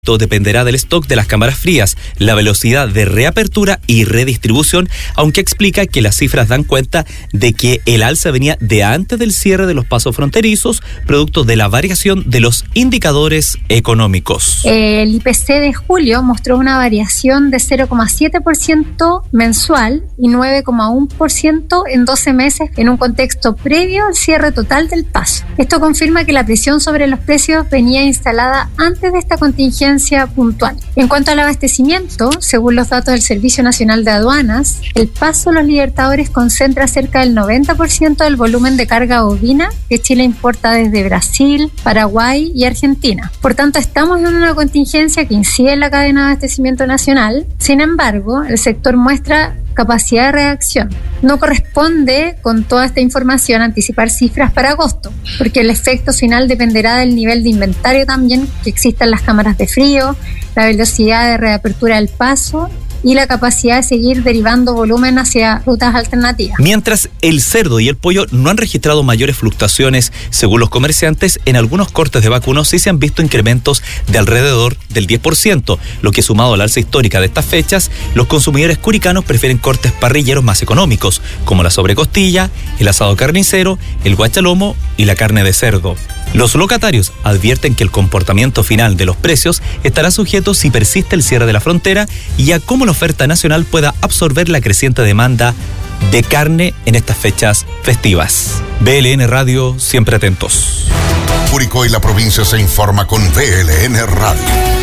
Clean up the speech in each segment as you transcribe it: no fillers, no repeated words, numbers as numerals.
Dependerá del stock de las cámaras frías, la velocidad de reapertura y redistribución, aunque explica que las cifras dan cuenta de que el alza venía de antes del cierre de los pasos fronterizos, producto de la variación de los indicadores económicos. El IPC de julio mostró una variación de 0,7% mensual y 9,1% en 12 meses en un contexto previo al cierre total del paso. Esto confirma que la presión sobre los precios venía instalada antes de esta contingencia puntual. En cuanto al abastecimiento, según los datos del Servicio Nacional de Aduanas, el paso Los Libertadores concentra cerca del 90% del volumen de carga bovina que Chile importa desde Brasil, Paraguay y Argentina. Por tanto, estamos en una contingencia que incide en la cadena de abastecimiento nacional. Sin embargo, el sector muestra capacidad de reacción. No corresponde, con toda esta información, anticipar cifras para agosto, porque el efecto final dependerá del nivel de inventario también que exista en las cámaras de frío, la velocidad de reapertura del paso y la capacidad de seguir derivando volumen hacia rutas alternativas. Mientras el cerdo y el pollo no han registrado mayores fluctuaciones, según los comerciantes, en algunos cortes de vacuno sí se han visto incrementos de alrededor del 10%, lo que sumado a la alza histórica de estas fechas, los consumidores curicanos prefieren cortes parrilleros más económicos, como la sobrecostilla, el asado carnicero, el guachalomo y la carne de cerdo. Los locatarios advierten que el comportamiento final de los precios estará sujeto si persiste el cierre de la frontera y a cómo la oferta nacional pueda absorber la creciente demanda de carne en estas fechas festivas. BLN Radio, siempre atentos. Curicó y la provincia se informa con BLN Radio.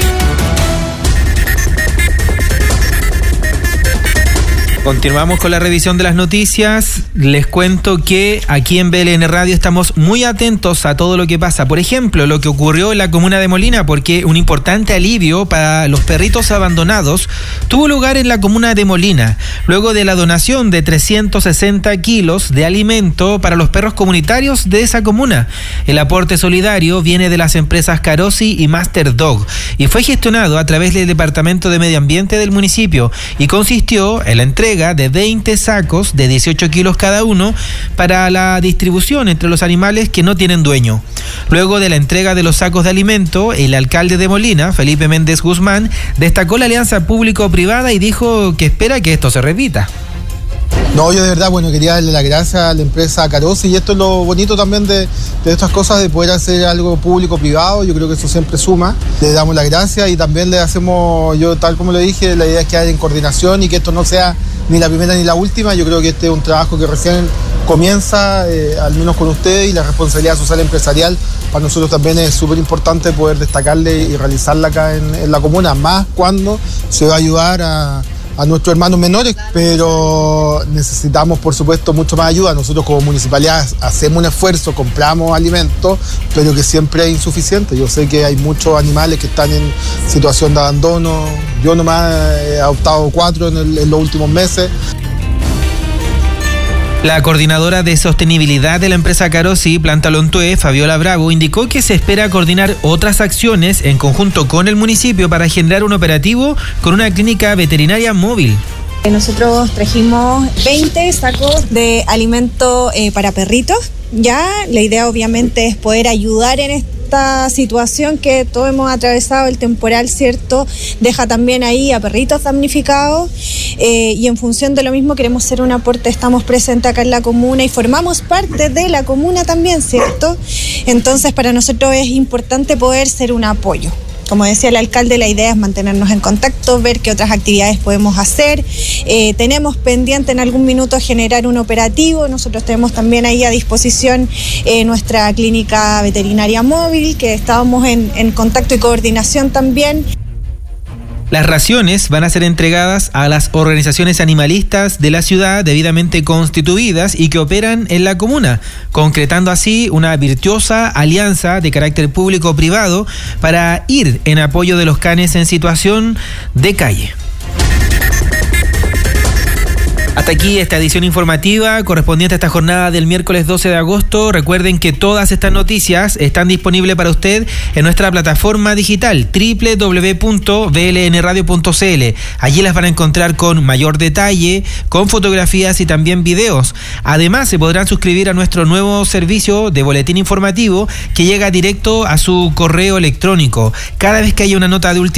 Continuamos con la revisión de las noticias. Les cuento que aquí en BLN Radio estamos muy atentos a todo lo que pasa. Por ejemplo, lo que ocurrió en la comuna de Molina, porque un importante alivio para los perritos abandonados tuvo lugar en la comuna de Molina, luego de la donación de 360 kilos de alimento para los perros comunitarios de esa comuna. El aporte solidario viene de las empresas Carosi y Master Dog y fue gestionado a través del Departamento de Medio Ambiente del municipio y consistió en la entrega de 20 sacos de 18 kilos cada uno para la distribución entre los animales que no tienen dueño. Luego de la entrega de los sacos de alimento, el alcalde de Molina, Felipe Méndez Guzmán, destacó la alianza público-privada y dijo que espera que esto se repita. No, yo de verdad, quería darle las gracias a la empresa Carosi y esto es lo bonito también de estas cosas, de poder hacer algo público-privado. Yo creo que eso siempre suma. Le damos las gracias y también le hacemos, yo tal como le dije, la idea es que haya en coordinación y que esto no sea ni la primera ni la última. Yo creo que este es un trabajo que recién comienza, al menos con ustedes, y la responsabilidad social empresarial para nosotros también es súper importante poder destacarle y realizarla acá en la comuna, más cuando se va a ayudar a nuestros hermanos menores, pero necesitamos por supuesto mucho más ayuda. Nosotros como municipalidad hacemos un esfuerzo, compramos alimentos, pero que siempre es insuficiente. Yo sé que hay muchos animales que están en situación de abandono. Yo nomás he adoptado 4 en los últimos meses. La coordinadora de sostenibilidad de la empresa Carosi, Planta Lontué, Fabiola Bravo, indicó que se espera coordinar otras acciones en conjunto con el municipio para generar un operativo con una clínica veterinaria móvil. Nosotros trajimos 20 sacos de alimento para perritos. Ya, la idea obviamente es poder ayudar en esta situación que todos hemos atravesado, el temporal, ¿cierto? Deja también ahí a perritos damnificados y en función de lo mismo queremos hacer un aporte. Estamos presentes acá en la comuna y formamos parte de la comuna también, ¿cierto? Entonces para nosotros es importante poder ser un apoyo. Como decía el alcalde, la idea es mantenernos en contacto, ver qué otras actividades podemos hacer. Tenemos pendiente en algún minuto generar un operativo. Nosotros tenemos también ahí a disposición nuestra clínica veterinaria móvil, que estábamos en contacto y coordinación también. Las raciones van a ser entregadas a las organizaciones animalistas de la ciudad debidamente constituidas y que operan en la comuna, concretando así una virtuosa alianza de carácter público-privado para ir en apoyo de los canes en situación de calle. Hasta aquí esta edición informativa correspondiente a esta jornada del miércoles 12 de agosto. Recuerden que todas estas noticias están disponibles para usted en nuestra plataforma digital www.blnradio.cl. Allí las van a encontrar con mayor detalle, con fotografías y también videos. Además, se podrán suscribir a nuestro nuevo servicio de boletín informativo que llega directo a su correo electrónico. Cada vez que haya una nota de última